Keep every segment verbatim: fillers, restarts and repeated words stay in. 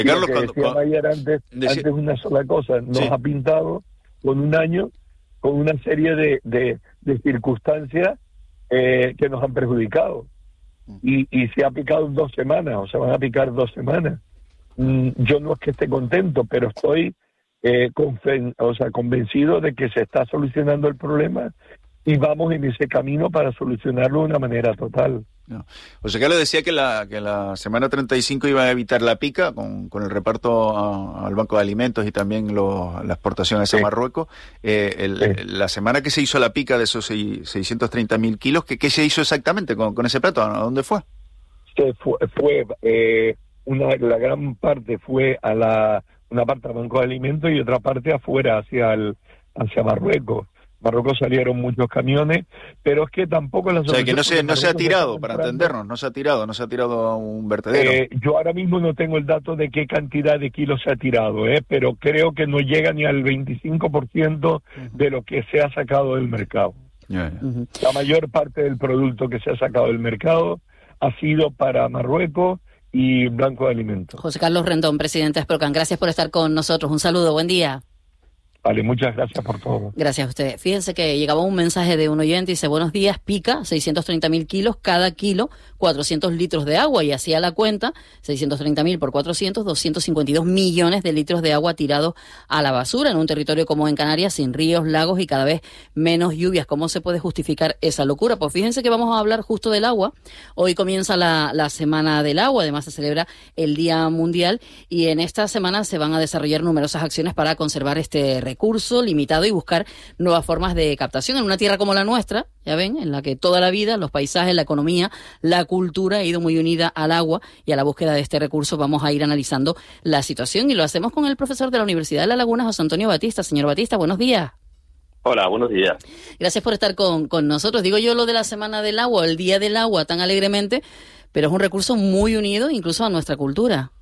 Y Carlos, lo que cuando, decía cuando, Mayer antes, decía, antes una sola cosa, nos sí. ha pintado con un año, con una serie de, de, de circunstancias eh, que nos han perjudicado. Y, y se ha picado en dos semanas, o se van a picar dos semanas. Mm, yo no es que esté contento, pero estoy eh, confen- o sea, convencido de que se está solucionando el problema y vamos en ese camino para solucionarlo de una manera total. No. José Carlos decía que la que la semana treinta y cinco iba a evitar la pica con, con el reparto a, al Banco de Alimentos y también lo, la exportación hacia Sí. Marruecos. Eh, el, Sí. La semana que se hizo la pica de esos seiscientos treinta mil kilos, ¿qué, ¿qué se hizo exactamente con, con ese plato? ¿A dónde fue? Se fue, fue eh, una la gran parte fue a la una parte al Banco de Alimentos y otra parte afuera hacia el hacia Marruecos. Marruecos salieron muchos camiones, pero es que tampoco la O sea, que no se, no se ha tirado, para comprando, entendernos, no se ha tirado, no se ha tirado a un vertedero. Eh, yo ahora mismo no tengo el dato de qué cantidad de kilos se ha tirado, eh, pero creo que no llega ni al veinticinco por ciento de lo que se ha sacado del mercado. Yeah, yeah. Uh-huh. La mayor parte del producto que se ha sacado del mercado ha sido para Marruecos y Banco de Alimentos. José Carlos Rendón, presidente de Asprocan, gracias por estar con nosotros. Un saludo, buen día. Vale, muchas gracias por todo. Gracias a usted. Fíjense que llegaba un mensaje de un oyente y dice, buenos días, pica seiscientos treinta mil kilos, cada kilo cuatrocientos litros de agua, y hacía la cuenta, seiscientos treinta mil por cuatrocientos, doscientos cincuenta y dos millones de litros de agua tirados a la basura en un territorio como en Canarias, sin ríos, lagos y cada vez menos lluvias. ¿Cómo se puede justificar esa locura? Pues fíjense que vamos a hablar justo del agua. Hoy comienza la, la Semana del Agua, además se celebra el Día Mundial, y en esta semana se van a desarrollar numerosas acciones para conservar este recurso limitado y buscar nuevas formas de captación en una tierra como la nuestra, ya ven, en la que toda la vida, los paisajes, la economía, la cultura ha ido muy unida al agua y a la búsqueda de este recurso. Vamos a ir analizando la situación y lo hacemos con el profesor de la Universidad de La Laguna, José Antonio Batista. Señor Batista, buenos días. Hola, buenos días. Gracias por estar con, con nosotros. Digo yo lo de la Semana del Agua, el Día del Agua tan alegremente, pero es un recurso muy unido incluso a nuestra cultura.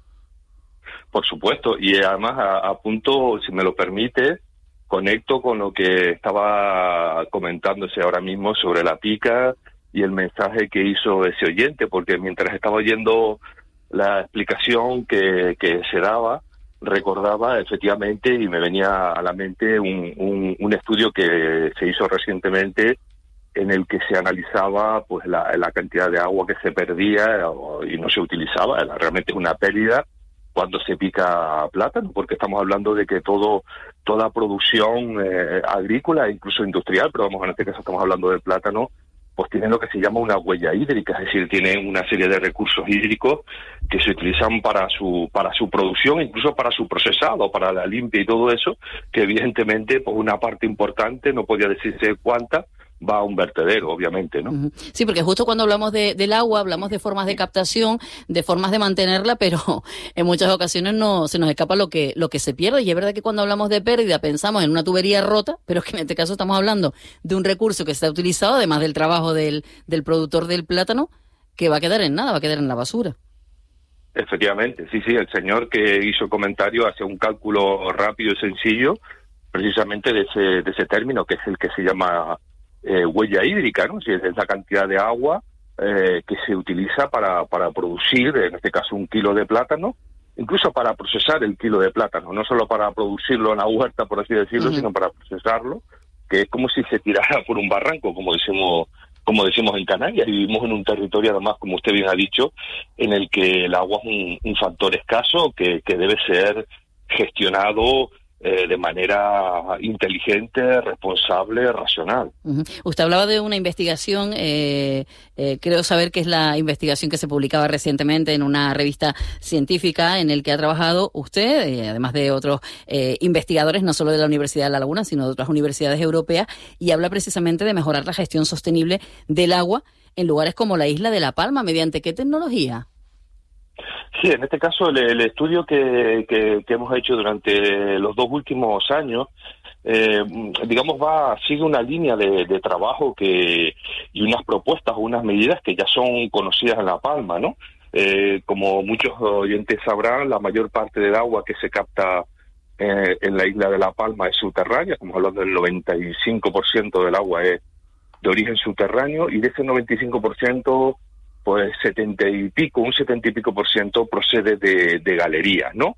Por supuesto, y además a, a punto, si me lo permite, conecto con lo que estaba comentándose ahora mismo sobre la pica y el mensaje que hizo ese oyente, porque mientras estaba oyendo la explicación que, que se daba, recordaba efectivamente y me venía a la mente un, un, un estudio que se hizo recientemente en el que se analizaba pues la, la cantidad de agua que se perdía y no se utilizaba. Realmente es una pérdida cuando se pica plátano, porque estamos hablando de que todo toda producción eh, agrícola, incluso industrial, pero vamos, en este caso estamos hablando del plátano, pues tiene lo que se llama una huella hídrica, es decir, tiene una serie de recursos hídricos que se utilizan para su para su producción, incluso para su procesado, para la limpia y todo eso, que evidentemente pues una parte importante, no podía decirse cuánta, va a un vertedero, obviamente, ¿no? Uh-huh. Sí, porque justo cuando hablamos de, del agua, hablamos de formas de captación, de formas de mantenerla, pero en muchas ocasiones no se nos escapa lo que lo que se pierde. Y es verdad que cuando hablamos de pérdida pensamos en una tubería rota, pero es que en este caso estamos hablando de un recurso que se ha utilizado, además del trabajo del, del productor del plátano, que va a quedar en nada, va a quedar en la basura. Efectivamente, sí, sí, el señor que hizo el comentario hace un cálculo rápido y sencillo, precisamente de ese, de ese término, que es el que se llama Eh, huella hídrica, ¿no? Si es la cantidad de agua eh, que se utiliza para, para producir, en este caso, un kilo de plátano, incluso para procesar el kilo de plátano, no solo para producirlo en la huerta, por así decirlo, uh-huh. sino para procesarlo, que es como si se tirara por un barranco, como decimos, como decimos en Canarias, y vivimos en un territorio, además, como usted bien ha dicho, en el que el agua es un, un factor escaso que, que debe ser gestionado Eh, de manera inteligente, responsable, racional. Uh-huh. Usted hablaba de una investigación, eh, eh, creo saber que es la investigación que se publicaba recientemente en una revista científica en el que ha trabajado usted, eh, además de otros eh, investigadores, no solo de la Universidad de La Laguna, sino de otras universidades europeas, y habla precisamente de mejorar la gestión sostenible del agua en lugares como la isla de La Palma. ¿Mediante qué tecnología? Sí, en este caso el, el estudio que, que, que hemos hecho durante los dos últimos años, eh, digamos, va sigue una línea de, de trabajo que y unas propuestas o unas medidas que ya son conocidas en La Palma, ¿no? Eh, como muchos oyentes sabrán, la mayor parte del agua que se capta eh, en la isla de La Palma es subterránea, estamos hablando del noventa y cinco por ciento del agua es de origen subterráneo, y de ese noventa y cinco por ciento pues setenta y pico, un setenta y pico por ciento procede de, de galerías, ¿no?